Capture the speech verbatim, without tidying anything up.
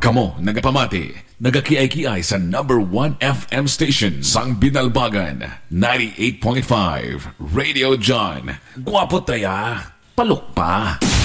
Kamo, nagapamati, nagakiay-kiay sa number one F M station sang Binalbagan, ninety-eight point five Radio John. Guwapo taya, palok pa.